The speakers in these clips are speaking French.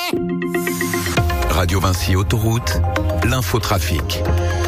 Radio Vinci Autoroute, l'infotrafic.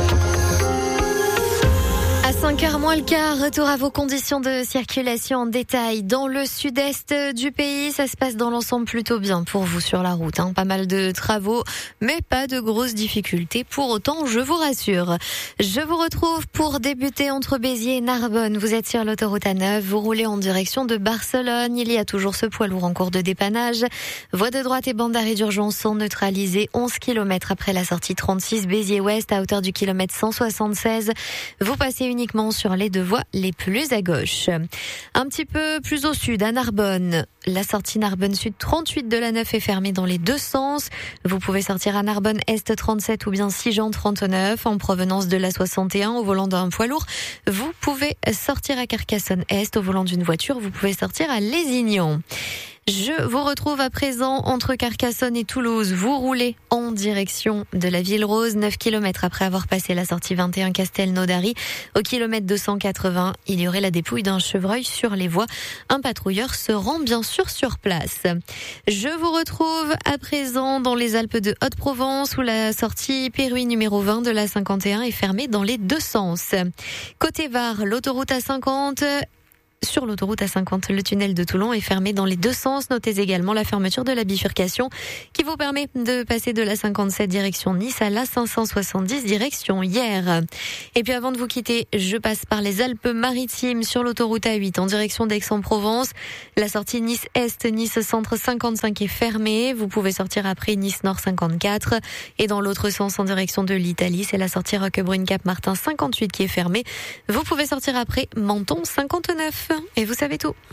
À 5h moins le quart, retour à vos conditions de circulation en détail. Dans le sud-est du pays, ça se passe dans l'ensemble plutôt bien pour vous sur la route. Pas mal de travaux, mais pas de grosses difficultés. Pour autant, je vous rassure. Je vous retrouve pour débuter entre Béziers et Narbonne. Vous êtes sur l'autoroute A9, vous roulez en direction de Barcelone. Il y a toujours ce poids lourd en cours de dépannage. Voie de droite et bande d'arrêt d'urgence sont neutralisées. 11 km après la sortie 36 Béziers-Ouest à hauteur du kilomètre 176. Vous passez uniquement sur les deux voies les plus à gauche. Un petit peu plus au sud, à Narbonne. La sortie Narbonne Sud 38 de la 9 est fermée dans les deux sens. Vous pouvez sortir à Narbonne Est 37 ou bien Sigean 39 en provenance de la 61 au volant d'un poids lourd. Vous pouvez sortir à Carcassonne Est au volant d'une voiture. Vous pouvez sortir à Lézignan. Je vous retrouve à présent entre Carcassonne et Toulouse. Vous roulez en direction de la Ville Rose, 9 km après avoir passé la sortie 21 Castelnaudary. Au kilomètre 280, il y aurait la dépouille d'un chevreuil sur les voies. Un patrouilleur se rend bien sûr sur place. Je vous retrouve à présent dans les Alpes de Haute-Provence où la sortie Péruy numéro 20 de la 51 est fermée dans les deux sens. Côté Var, l'autoroute A50... Sur l'autoroute A50, le tunnel de Toulon est fermé dans les deux sens. Notez également la fermeture de la bifurcation qui vous permet de passer de la 57 direction Nice à la 570 direction Hyères. Et puis avant de vous quitter, je passe par les Alpes-Maritimes sur l'autoroute A8 en direction d'Aix-en-Provence. La sortie Nice-Est, Nice-Centre 55 est fermée. Vous pouvez sortir après Nice-Nord 54. Et dans l'autre sens en direction de l'Italie, c'est la sortie Roquebrune-Cap-Martin 58 qui est fermée. Vous pouvez sortir après Menton 59. Et vous savez tout.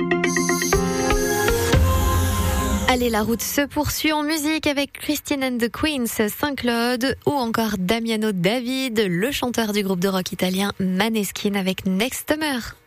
Allez, la route se poursuit en musique avec Christine and the Queens, Saint-Claude ou encore Damiano David, le chanteur du groupe de rock italien Maneskin avec Next Summer.